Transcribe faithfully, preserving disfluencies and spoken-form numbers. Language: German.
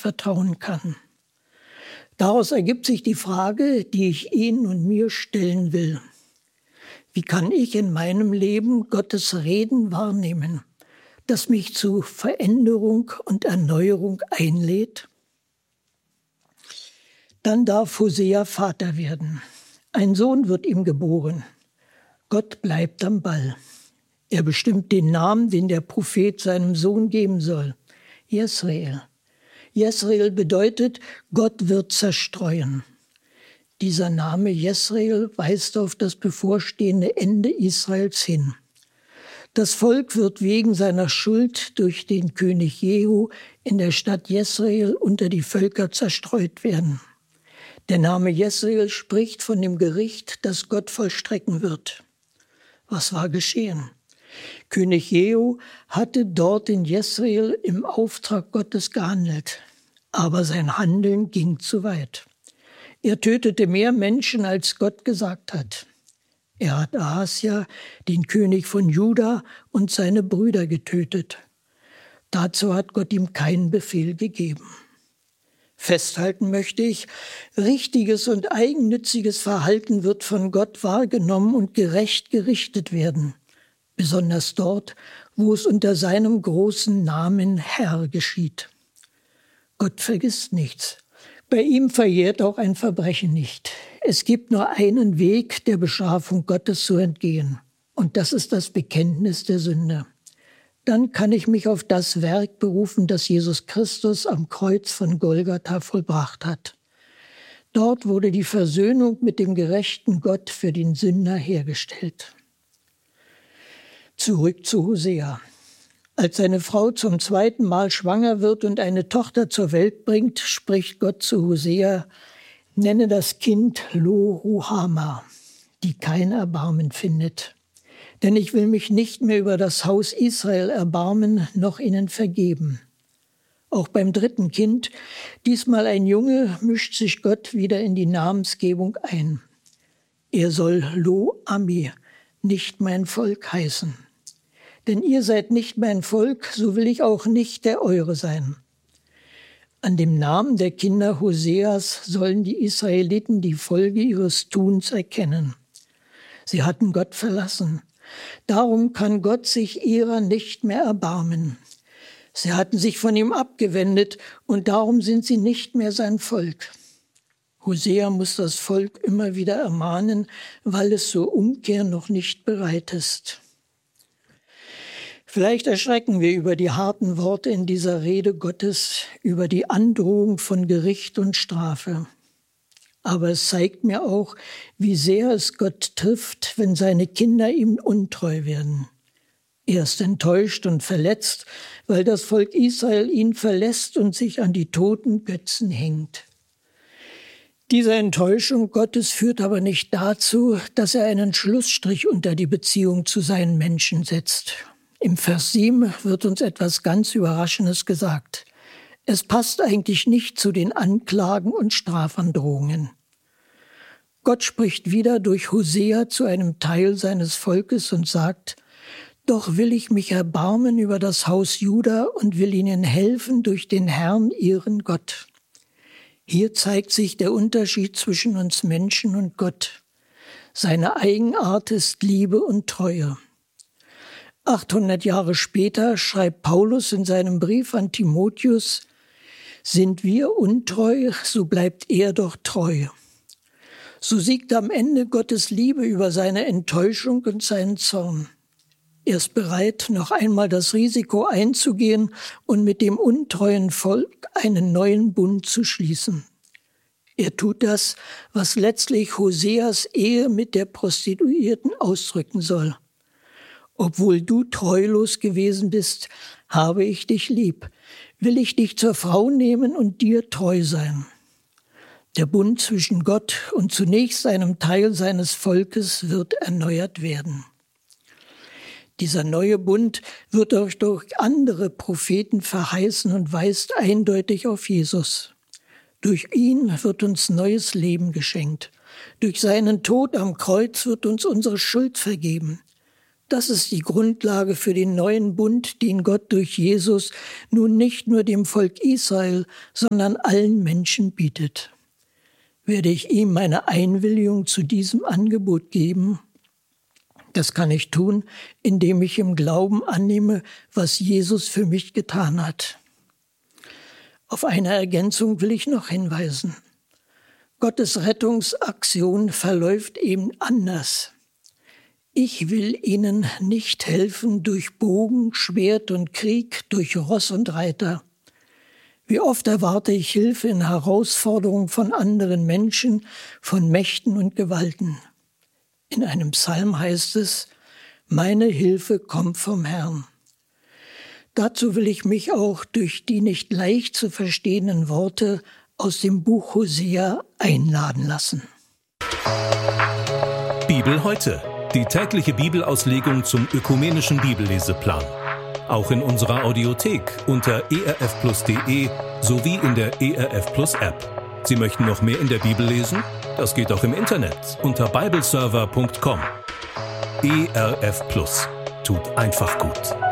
vertrauen kann. Daraus ergibt sich die Frage, die ich Ihnen und mir stellen will. Wie kann ich in meinem Leben Gottes Reden wahrnehmen, das mich zu Veränderung und Erneuerung einlädt? Dann darf Hosea Vater werden. Ein Sohn wird ihm geboren. Gott bleibt am Ball. Er bestimmt den Namen, den der Prophet seinem Sohn geben soll. Jesrael. Jesrael bedeutet, Gott wird zerstreuen. Dieser Name Jesrael weist auf das bevorstehende Ende Israels hin. Das Volk wird wegen seiner Schuld durch den König Jehu in der Stadt Jesrael unter die Völker zerstreut werden. Der Name Jesrael spricht von dem Gericht, das Gott vollstrecken wird. Was war geschehen? König Jehu hatte dort in Jesrael im Auftrag Gottes gehandelt, aber sein Handeln ging zu weit. Er tötete mehr Menschen, als Gott gesagt hat. Er hat Ahasja, den König von Juda, und seine Brüder getötet. Dazu hat Gott ihm keinen Befehl gegeben. Festhalten möchte ich, richtiges und eigennütziges Verhalten wird von Gott wahrgenommen und gerecht gerichtet werden. Besonders dort, wo es unter seinem großen Namen Herr geschieht. Gott vergisst nichts. Bei ihm verjährt auch ein Verbrechen nicht. Es gibt nur einen Weg, der Bestrafung Gottes zu entgehen. Und das ist das Bekenntnis der Sünde. Dann kann ich mich auf das Werk berufen, das Jesus Christus am Kreuz von Golgatha vollbracht hat. Dort wurde die Versöhnung mit dem gerechten Gott für den Sünder hergestellt. Zurück zu Hosea. Als seine Frau zum zweiten Mal schwanger wird und eine Tochter zur Welt bringt, spricht Gott zu Hosea: Nenne das Kind Lo-Ruhama, die kein Erbarmen findet. Denn ich will mich nicht mehr über das Haus Israel erbarmen, noch ihnen vergeben. Auch beim dritten Kind, diesmal ein Junge, mischt sich Gott wieder in die Namensgebung ein. Er soll Lo-Ami, nicht mein Volk, heißen. Denn ihr seid nicht mein Volk, so will ich auch nicht der eure sein. An dem Namen der Kinder Hoseas sollen die Israeliten die Folge ihres Tuns erkennen. Sie hatten Gott verlassen. Darum kann Gott sich ihrer nicht mehr erbarmen. Sie hatten sich von ihm abgewendet und darum sind sie nicht mehr sein Volk. Hosea muss das Volk immer wieder ermahnen, weil es zur Umkehr noch nicht bereit ist. Vielleicht erschrecken wir über die harten Worte in dieser Rede Gottes, über die Androhung von Gericht und Strafe. Aber es zeigt mir auch, wie sehr es Gott trifft, wenn seine Kinder ihm untreu werden. Er ist enttäuscht und verletzt, weil das Volk Israel ihn verlässt und sich an die toten Götzen hängt. Diese Enttäuschung Gottes führt aber nicht dazu, dass er einen Schlussstrich unter die Beziehung zu seinen Menschen setzt. Im Vers sieben wird uns etwas ganz Überraschendes gesagt. Es passt eigentlich nicht zu den Anklagen und Strafandrohungen. Gott spricht wieder durch Hosea zu einem Teil seines Volkes und sagt: Doch will ich mich erbarmen über das Haus Juda und will ihnen helfen durch den Herrn, ihren Gott. Hier zeigt sich der Unterschied zwischen uns Menschen und Gott. Seine Eigenart ist Liebe und Treue. achthundert Jahre später schreibt Paulus in seinem Brief an Timotheus: Sind wir untreu, so bleibt er doch treu. So siegt am Ende Gottes Liebe über seine Enttäuschung und seinen Zorn. Er ist bereit, noch einmal das Risiko einzugehen und mit dem untreuen Volk einen neuen Bund zu schließen. Er tut das, was letztlich Hoseas Ehe mit der Prostituierten ausdrücken soll. Obwohl du treulos gewesen bist, habe ich dich lieb, will ich dich zur Frau nehmen und dir treu sein. Der Bund zwischen Gott und zunächst einem Teil seines Volkes wird erneuert werden. Dieser neue Bund wird auch durch andere Propheten verheißen und weist eindeutig auf Jesus. Durch ihn wird uns neues Leben geschenkt. Durch seinen Tod am Kreuz wird uns unsere Schuld vergeben. Das ist die Grundlage für den neuen Bund, den Gott durch Jesus nun nicht nur dem Volk Israel, sondern allen Menschen bietet. Werde ich ihm meine Einwilligung zu diesem Angebot geben? Das kann ich tun, indem ich im Glauben annehme, was Jesus für mich getan hat. Auf eine Ergänzung will ich noch hinweisen. Gottes Rettungsaktion verläuft eben anders. Ich will ihnen nicht helfen durch Bogen, Schwert und Krieg, durch Ross und Reiter. Wie oft erwarte ich Hilfe in Herausforderungen von anderen Menschen, von Mächten und Gewalten. In einem Psalm heißt es, meine Hilfe kommt vom Herrn. Dazu will ich mich auch durch die nicht leicht zu verstehenden Worte aus dem Buch Hosea einladen lassen. Bibel heute, die tägliche Bibelauslegung zum ökumenischen Bibelleseplan. Auch in unserer Audiothek unter e r f plus punkt d e sowie in der E R F Plus App. Sie möchten noch mehr in der Bibel lesen? Das geht auch im Internet unter bibleserver punkt com. E R F Plus tut einfach gut.